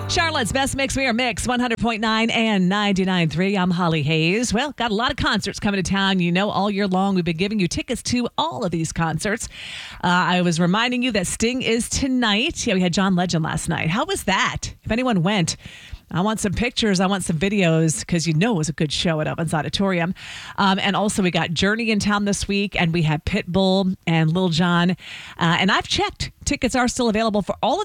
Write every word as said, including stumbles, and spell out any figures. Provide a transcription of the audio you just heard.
Charlotte's Best Mix, we are Mix one hundred point nine and ninety-nine point three. I'm Holly Hayes. Well, got a lot of concerts coming to town. You know, all year long, we've been giving you tickets to all of these concerts. Uh, I was reminding you that Sting is tonight. Yeah, we had John Legend last night. How was that? If anyone went, I want some pictures. I want some videos because you know it was a good show at Ovens Auditorium. Um, and also we got Journey in town this week, and we have Pitbull and Lil Jon. Uh, and I've checked. Tickets are still available for all of